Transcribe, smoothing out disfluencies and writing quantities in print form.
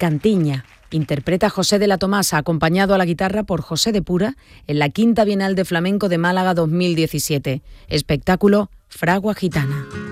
Cantiña. Interpreta José de la Tomasa, acompañado a la guitarra por José de Pura, en la Quinta Bienal de Flamenco de Málaga 2017. Espectáculo Fragua Gitana.